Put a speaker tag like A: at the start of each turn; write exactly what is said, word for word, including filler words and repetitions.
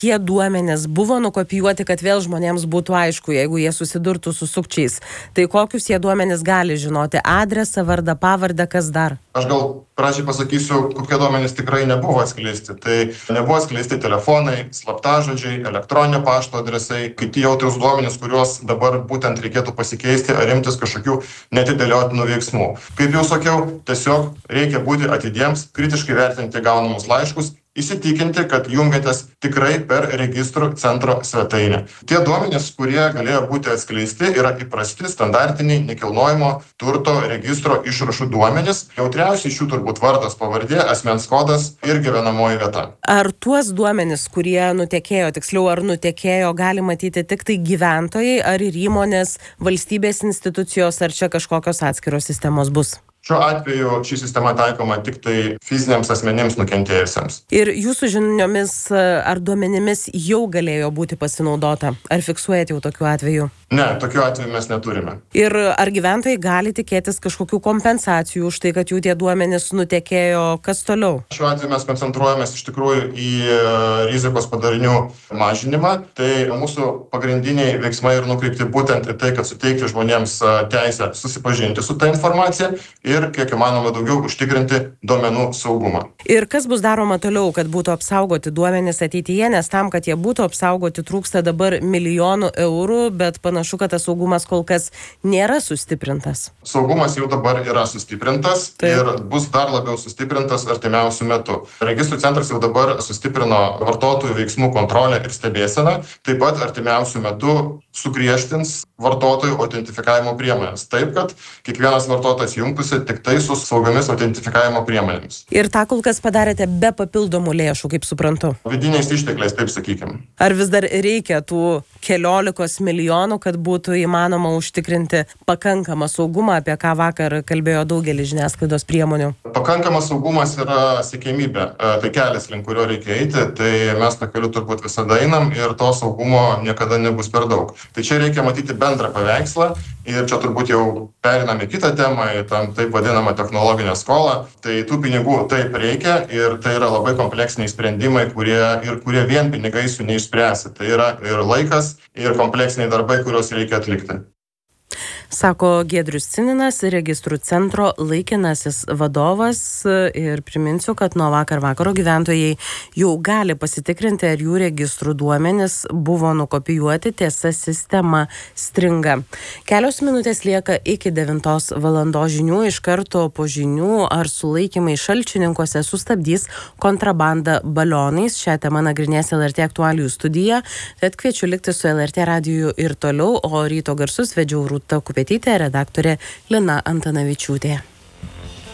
A: tie duomenys buvo nukopijuoti, kad vėl žmonėms būtų aišku, jeigu jie susidurtų su sukčiais. Tai kokius jie duomenys gali žinoti? Adresą, vardą, pavardę, kas dar?
B: Aš gal pradžiai pasakysiu, kokie duomenys tikrai nebuvo atskleisti. Tai nebuvo atskleisti telefonai, slaptažodžiai, elektroninio pašto adresai, kiti jautrūs duomenys, kuriuos dabar būtent reikėtų pasikeisti ar imtis kažkokių netidėliotinų veiksmų. Kaip jau sakiau, tiesiog reikia būti atidiems, kritiškai vertinti gaunamus laiškus, įsitikinti, kad jungiatės tikrai per registrų centro svetainę. Tie duomenys, kurie galėjo būti atskleisti, yra įprasti standartiniai nekilnojamo turto registro išrašų duomenys. Jautriausiai šių turbūt vardas, pavardė, asmens kodas ir gyvenamoji vieta.
A: Ar tuos duomenys, kurie nutekėjo, tiksliau ar nutekėjo, gali matyti tik tai gyventojai, ar ir įmonės, valstybės institucijos, ar čia kažkokios atskiros sistemos bus?
B: Šiuo atveju ši sistema taikoma tik tai fiziniams asmenims nukentėjusiems.
A: Ir jūsų žiniomis ar duomenimis jau galėjo būti pasinaudota? Ar fiksuojate jau tokiu atveju?
B: Ne, tokiu atveju mes neturime.
A: Ir ar gyventojai gali tikėtis kažkokių kompensacijų už tai, kad jų tie duomenys nutekėjo? Kas toliau?
B: Šiuo atveju mes koncentruojamės iš tikrųjų į rizikos padarinių mažinimą. Tai mūsų pagrindiniai veiksmai ir nukreipti būtent į tai, kad suteikti žmonėms teisę susipažinti su ta informacija ir kiek įmanoma daugiau užtikrinti duomenų saugumą.
A: Ir kas bus daroma toliau, kad būtų apsaugoti duomenys ateityje, nes tam, kad jie būtų apsaugoti, trūksta dabar milijonų eurų, bet panašu, kad tas saugumas kol kas nėra sustiprintas.
B: Saugumas jau dabar yra sustiprintas. Taip. Ir bus dar labiau sustiprintas artimiausių metų. Registrų centras jau dabar sustiprino vartotojų veiksmų kontrolę ir stebėseną, taip pat artimiausių metų sugriežtins vartotojų autentifikavimo priemonės. Taip, kad kiekvienas vartotojas jungtųsi tik tai su saugomis autentifikavimo priemonėmis.
A: Ir tą kol kas padarėte be papildomų lėšų, kaip suprantu.
B: Vidiniais ištekliais, taip sakykim.
A: Ar vis dar reikia tų keliolikos milijonų, kad būtų įmanoma užtikrinti pakankamą saugumą, apie ką vakar kalbėjo daugelis žiniasklaidos priemonių?
B: Pakankamas saugumas yra siekiamybė. Tai kelias, link kurio reikia eiti, tai mes tą keliu turbūt visada einam ir to saugumo niekada nebus per daug. Tai čia reikia matyti bendrą paveikslą ir čia turbūt jau periname kitą temą, į tam taip vadinamą technologinę skolą. Tai tų pinigų taip reikia ir tai yra labai kompleksiniai sprendimai, kurie ir kurie vien pinigais jų neišspręsi. Tai yra ir laikas, ir kompleksiniai darbai, kuriuos reikia atlikti.
A: Sako Giedrius Cininas, registrų centro laikinasis vadovas, ir priminsiu, kad nuo vakar vakaro gyventojai jau gali pasitikrinti, ar jų registrų duomenys buvo nukopijuoti, tiesa sistema stringa. Kelios minutės lieka iki devintos valandos žinių, iš karto po žinių ar sulaikymai Šalčininkuose sustabdys kontrabandą balionais. Šią temą nagrinės L R T aktualijų studija, tad kviečiu likti su L R T radiju ir toliau, o ryto garsus vedžiau Rūta Kupetytė, redaktorė Lina Antanavičiūtė.